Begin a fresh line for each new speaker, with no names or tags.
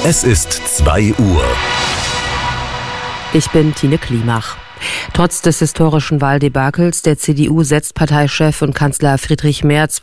Es ist 2 Uhr.
Ich bin Tine Klimach. Trotz des historischen Wahldebakels der CDU setzt Parteichef und Kanzler Friedrich Merz